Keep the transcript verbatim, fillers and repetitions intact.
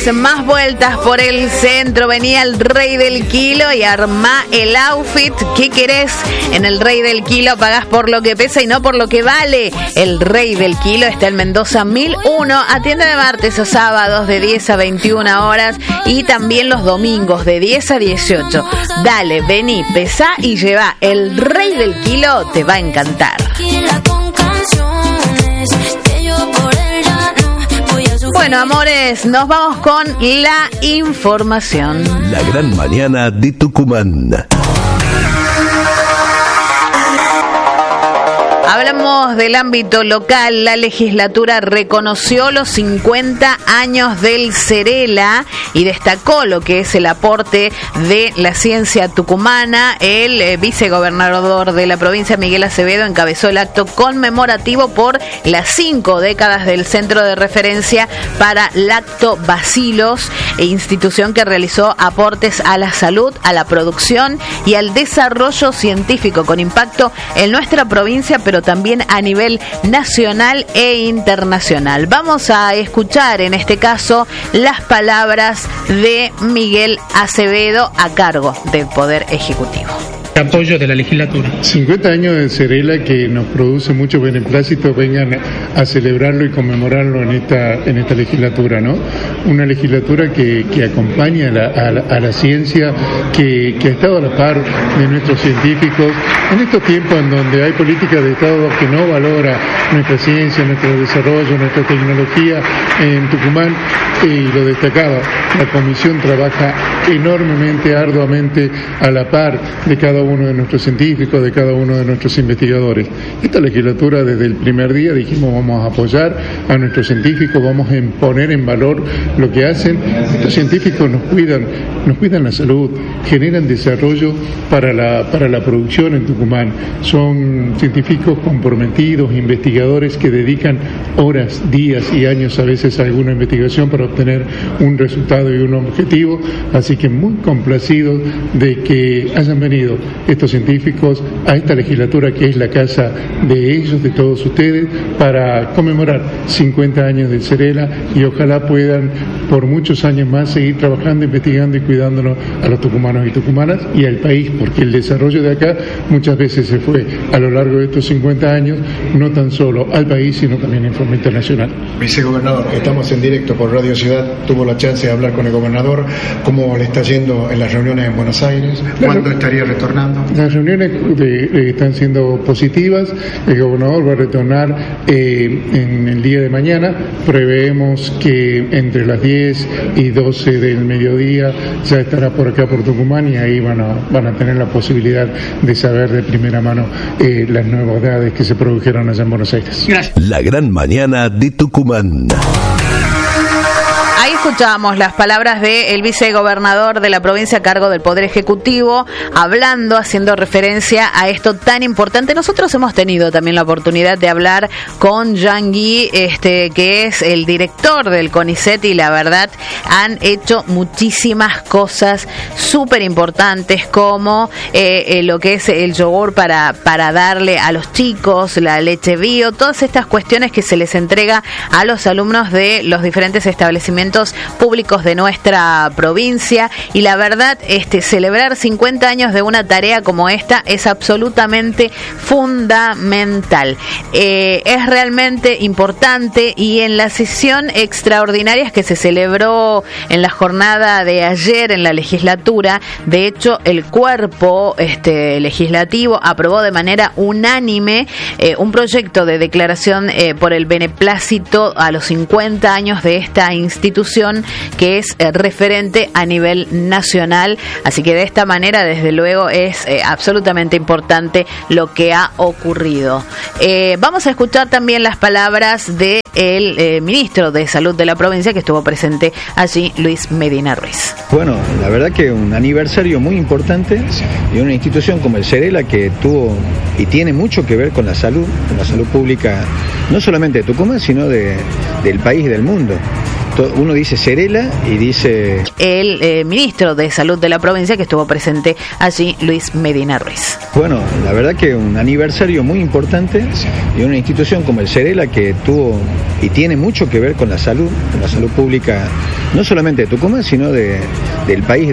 tenés más vueltas por el centro, venía el Rey del Kilo y armá el outfit que querés. En el Rey del Kilo pagás por lo que pesa y no por lo que vale. El Rey del Kilo está en Mendoza mil uno, atiende de martes a sábados de diez a veintiuna horas y también los domingos de diez a dieciocho. Dale, vení, pesá y lleva. El Rey del Kilo te va a encantar. Bueno, amores, nos vamos con la información. La gran mañana de Tucumán. Hablamos del ámbito local. La legislatura reconoció los cincuenta años del Cerela y destacó lo que es el aporte de la ciencia tucumana. El eh, vicegobernador de la provincia, Miguel Acevedo, encabezó el acto conmemorativo por las cinco décadas del Centro de Referencia para Lactobacilos, institución que realizó aportes a la salud, a la producción y al desarrollo científico con impacto en nuestra provincia, pero también a nivel nacional e internacional. Vamos a escuchar en este caso las palabras de Miguel Acevedo a cargo del Poder Ejecutivo. Apoyo de la legislatura. cincuenta años de Cerela que nos produce mucho beneplácito, vengan a celebrarlo y conmemorarlo en esta en esta legislatura, ¿no? Una legislatura que, que acompaña a la, a, la, a la ciencia, que, que ha estado a la par de nuestros científicos, en estos tiempos en donde hay políticas de Estado que no valora nuestra ciencia, nuestro desarrollo, nuestra tecnología. En Tucumán, y lo destacaba, la comisión trabaja enormemente, arduamente a la par de cada uno de nuestros científicos, de cada uno de nuestros investigadores. Esta legislatura, desde el primer día dijimos vamos a apoyar a nuestros científicos, vamos a poner en valor lo que hacen. Estos científicos nos cuidan, nos cuidan la salud, generan desarrollo para la, para la producción en Tucumán. Son científicos comprometidos, investigadores que dedican horas, días y años a veces a alguna investigación para obtener un resultado y un objetivo. Así que muy complacidos de que hayan venido estos científicos a esta legislatura que es la casa de ellos, de todos ustedes, para conmemorar cincuenta años del Cerela y ojalá puedan por muchos años más seguir trabajando, investigando y cuidándonos a los tucumanos y tucumanas y al país, porque el desarrollo de acá muchas veces se fue a lo largo de estos cincuenta años, no tan solo al país, sino también en forma internacional. Vicegobernador, estamos en directo por Radio Ciudad, tuvo la chance de hablar con el gobernador, ¿cómo le está yendo en las reuniones en Buenos Aires? ¿Cuándo estaría retornando? Las reuniones de, de, están siendo positivas, el gobernador va a retornar eh, en el día de mañana, preveemos que entre las diez y doce del mediodía ya estará por acá por Tucumán y ahí van a, van a tener la posibilidad de saber de primera mano eh, las novedades que se produjeron allá en Buenos Aires. Gracias. La gran mañana de Tucumán. Ahí escuchábamos las palabras del vicegobernador de la provincia a cargo del Poder Ejecutivo, hablando, haciendo referencia a esto tan importante. Nosotros hemos tenido también la oportunidad de hablar con Jean Guy, este, que es el director del CONICET, y la verdad han hecho muchísimas cosas súper importantes, como eh, eh, lo que es el yogur para, para darle a los chicos, la leche bio, todas estas cuestiones que se les entrega a los alumnos de los diferentes establecimientos públicos de nuestra provincia. Y la verdad, este celebrar cincuenta años de una tarea como esta es absolutamente fundamental. Eh, es realmente importante, y en la sesión extraordinaria que se celebró en la jornada de ayer en la legislatura, de hecho el cuerpo este, legislativo aprobó de manera unánime eh, un proyecto de declaración eh, por el beneplácito a los cincuenta años de esta institución, que es eh, referente a nivel nacional. Así que de esta manera, desde luego, es eh, absolutamente importante lo que ha ocurrido. Eh, vamos a escuchar también las palabras de el eh, ministro de Salud de la provincia, que estuvo presente allí, Luis Medina Ruiz. Bueno, la verdad que un aniversario muy importante y una institución como el Cerela que tuvo y tiene mucho que ver con la salud, con la salud pública, no solamente de Tucumán, sino de, del país y del mundo. Uno dice Cerela y dice... El eh, ministro de Salud de la provincia que estuvo presente allí, Luis Medina Ruiz. Bueno, la verdad que un aniversario muy importante y una institución como el Cerela que tuvo y tiene mucho que ver con la salud, con la salud pública, no solamente de Tucumán, sino de, del país.